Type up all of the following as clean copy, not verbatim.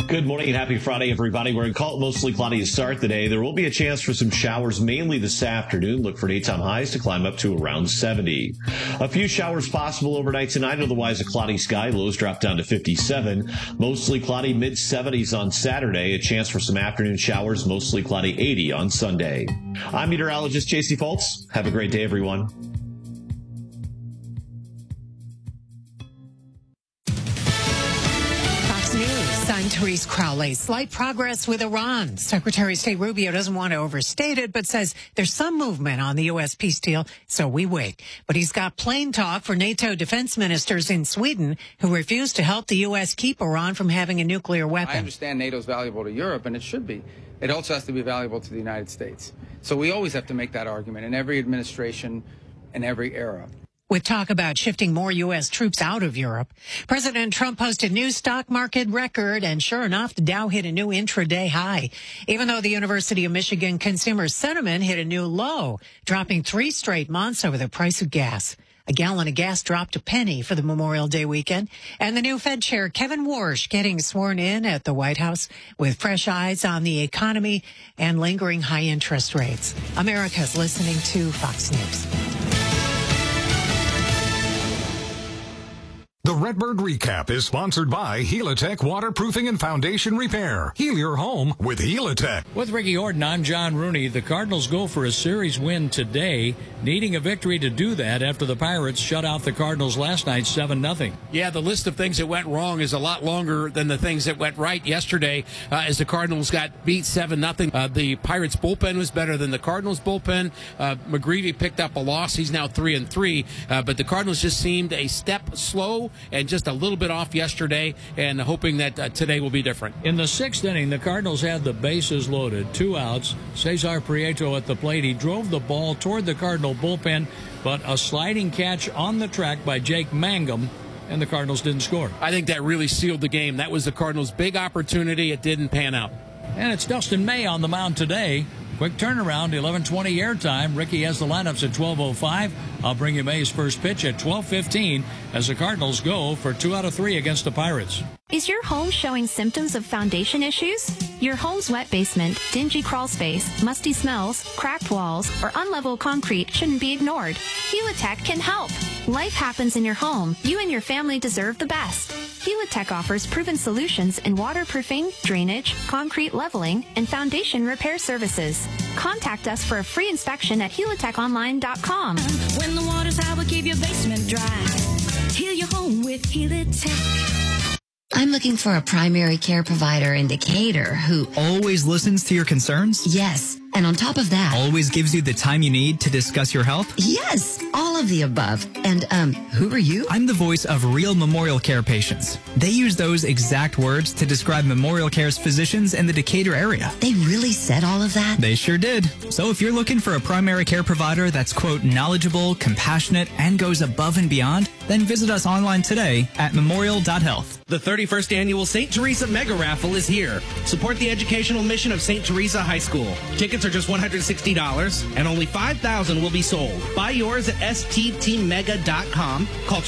Good morning and happy Friday, everybody. We're going to call it mostly cloudy to start the day. There will be a chance for some showers mainly this afternoon. Look for daytime highs to climb up to around 70. A few showers possible overnight tonight. Otherwise, a cloudy sky. Lows drop down to 57. Mostly cloudy, mid-70s on Saturday. A chance for some afternoon showers. Mostly cloudy, 80 on Sunday. I'm meteorologist JC Fultz. Have a great day, everyone. I'm Therese Crowley. Slight progress with Iran. Secretary of State Rubio doesn't want to overstate it, but says there's some movement on the U.S. peace deal, so we wait. But he's got plain talk for NATO defense ministers in Sweden who refuse to help the U.S. keep Iran from having a nuclear weapon. I understand NATO's valuable to Europe, and it should be. It also has to be valuable to the United States. So we always have to make that argument in every administration and every era. With talk about shifting more U.S. troops out of Europe, President Trump posted new stock market record, and sure enough, the Dow hit a new intraday high, even though the University of Michigan consumer sentiment hit a new low, dropping 3 straight months over the price of gas. A gallon of gas dropped a penny for the Memorial Day weekend, and the new Fed Chair Kevin Warsh getting sworn in at the White House with fresh eyes on the economy and lingering high interest rates. America's listening to Fox News. The Redbird Recap is sponsored by Helitech Waterproofing and Foundation Repair. Heal your home with Helitech. With Ricky Orton, I'm John Rooney. The Cardinals go for a series win today, needing a victory to do that after the Pirates shut out the Cardinals last night 7-0. Yeah, the list of things that went wrong is a lot longer than the things that went right yesterday as the Cardinals got beat 7-0. The Pirates bullpen was better than the Cardinals bullpen. McGreevy picked up a loss. He's now 3-3. But the Cardinals just seemed a step slow and just a little bit off yesterday, and hoping that today will be different. In the 6th inning, the Cardinals had the bases loaded, 2 outs. Cesar Prieto at the plate. He drove the ball toward the Cardinal bullpen, but a sliding catch on the track by Jake Mangum, and the Cardinals didn't score. I think that really sealed the game. That was the Cardinals' big opportunity. It didn't pan out. And it's Dustin May on the mound today. Quick turnaround, 11:20 airtime. Ricky has the lineups at 12:05. I'll bring you May's first pitch at 12:15 as the Cardinals go for 2 out of 3 against the Pirates. Is your home showing symptoms of foundation issues? Your home's wet basement, dingy crawl space, musty smells, cracked walls, or unlevel concrete shouldn't be ignored. Helitech can help. Life happens in your home. You and your family deserve the best. Helitech offers proven solutions in waterproofing, drainage, concrete leveling, and foundation repair services. Contact us for a free inspection at helitechonline.com. When the water's high, we'll keep your basement dry. Heal your home with Helitech. I'm looking for a primary care provider in Decatur who always listens to your concerns? Yes. And on top of that, always gives you the time you need to discuss your health? Yes, all of the above. And, who are you? I'm the voice of real Memorial Care patients. They use those exact words to describe Memorial Care's physicians in the Decatur area. They really said all of that? They sure did. So if you're looking for a primary care provider that's, quote, knowledgeable, compassionate, and goes above and beyond, then visit us online today at memorial.health. The 31st annual St. Teresa Mega Raffle is here. Support the educational mission of St. Teresa High School. Tickets are just $160, and only 5,000 will be sold. Buy yours at sttmega.com. Call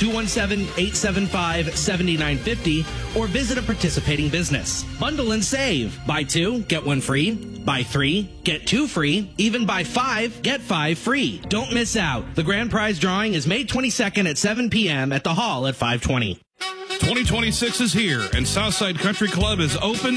217-875-7950 or visit a participating business. Bundle and save. Buy 2, get 1 free. Buy 3, get 2 free. Even buy 5, get 5 free. Don't miss out. The grand prize drawing is May 22nd at 7 p.m. at the Hall at 520. 2026 is here, and Southside Country Club is open